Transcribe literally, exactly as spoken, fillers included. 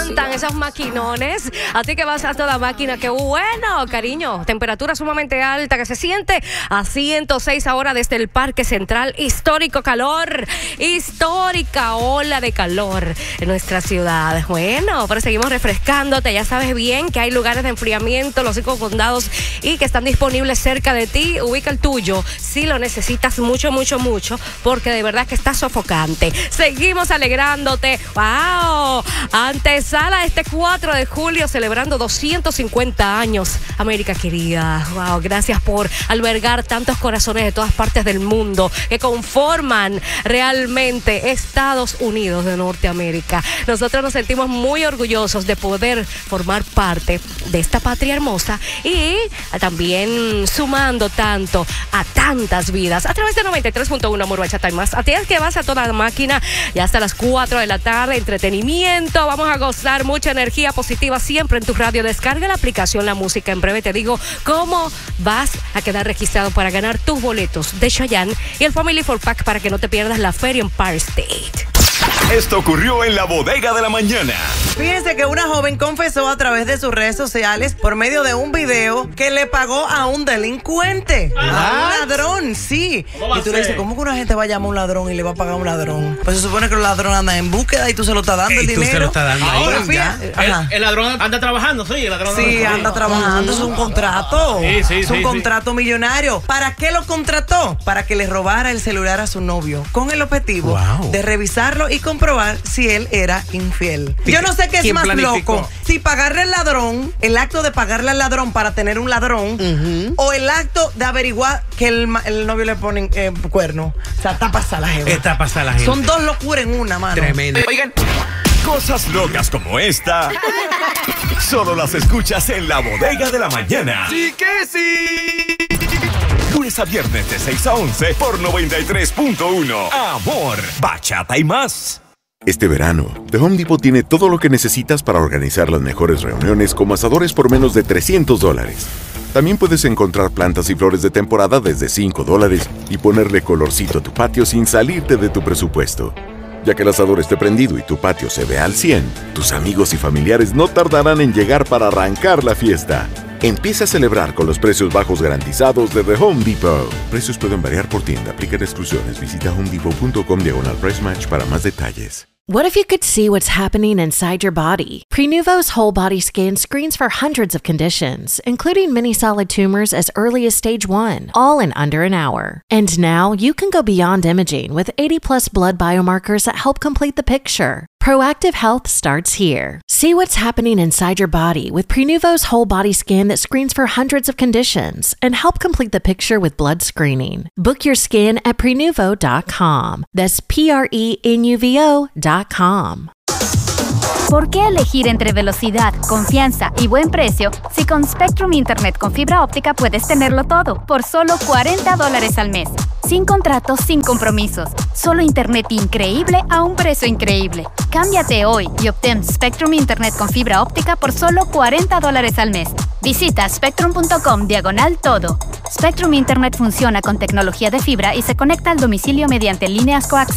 encantan esos maquinones. A ti que vas a toda máquina, qué bueno, cariño. Temperatura sumamente alta que se siente a ciento seis ahora desde el Parque Central. Histórico calor, histórica ola de calor en nuestra ciudad. Bueno, pero seguimos refrescándote. Ya sabes bien que hay lugares de enfriamiento, los cinco condados, y que están disponibles cerca de ti. Ubica el tuyo si lo necesitas mucho, mucho, mucho, porque de verdad que está sofocante. Seguimos alegrándote. ¡Wow! Antesala este cuatro de julio, celebrando doscientos cincuenta años. América querida, wow, gracias por albergar tantos corazones de todas partes del mundo que conforman realmente Estados Unidos de Norteamérica. Nosotros nos sentimos muy orgullosos de poder formar parte de esta patria hermosa y también sumando tanto a tantas vidas a través de noventa y tres punto uno Amor, Bachata y Más. A ti es que vas a toda máquina ya hasta las cuatro de la tarde, entretenimiento, vamos a gozar mucha energía positiva siempre en tu radio. Descarga la aplicación La Música. En breve te digo cómo vas a quedar registrado para ganar tus boletos de Chayanne y el Family Four Pack para que no te pierdas la feria Empire State. Esto ocurrió en la bodega de la mañana. Fíjense que una joven confesó a través de sus redes sociales por medio de un video que le pagó a un delincuente, a un ladrón, sí. Y tú le dices, ¿cómo que una gente va a llamar a un ladrón y le va a pagar a un ladrón? Pues se supone que los ladrones andan en búsqueda y tú se lo estás dando el dinero. Y tú se lo estás dando ahí. Ahora, fíjate, el, el ladrón anda trabajando, sí, el ladrón Sí, anda, anda trabajando, es un contrato. Sí, sí, es un sí, contrato sí. millonario. ¿Para qué lo contrató? Para que le robara el celular a su novio, con el objetivo Wow. de revisarlo y comprobar si él era infiel. Yo no sé qué es ¿Quién más planificó? loco, si pagarle al ladrón, el acto de pagarle al ladrón para tener un ladrón, uh-huh, o el acto de averiguar que el, el novio le pone eh, cuerno. O sea, está pasada la gente. Está pasada la gente. Son dos locuras en una, mano. Tremendo. Oigan, cosas locas como esta solo las escuchas en la bodega de la mañana. ¡Sí que sí! Lunes a viernes de seis a once por noventa y tres punto uno. Amor, Bachata y Más. Este verano, The Home Depot tiene todo lo que necesitas para organizar las mejores reuniones como asadores por menos de trescientos dólares. También puedes encontrar plantas y flores de temporada desde cinco dólares y ponerle colorcito a tu patio sin salirte de tu presupuesto. Ya que el asador esté prendido y tu patio se ve al cien, tus amigos y familiares no tardarán en llegar para arrancar la fiesta. Empieza a celebrar con los precios bajos garantizados de The Home Depot. Precios pueden variar por tienda. Aplican exclusiones. Visita homedepot punto com diagonal price match para más detalles. What if you could see what's happening inside your body? Prenuvo's whole body scan screens for hundreds of conditions, including many solid tumors as early as stage one, all in under an hour. And now you can go beyond imaging with eighty plus blood biomarkers that help complete the picture. Proactive health starts here. See what's happening inside your body with Prenuvo's whole body scan that screens for hundreds of conditions and help complete the picture with blood screening. Book your scan at prenuvo dot com. That's P R E N U V O dot com. ¿Por qué elegir entre velocidad, confianza y buen precio si con Spectrum Internet con fibra óptica puedes tenerlo todo por solo cuarenta dólares al mes? Sin contratos, sin compromisos. Solo internet increíble a un precio increíble. Cámbiate hoy y obtén Spectrum Internet con fibra óptica por solo cuarenta dólares al mes. Visita spectrum punto com diagonal todo. Spectrum Internet funciona con tecnología de fibra y se conecta al domicilio mediante líneas coaxiales.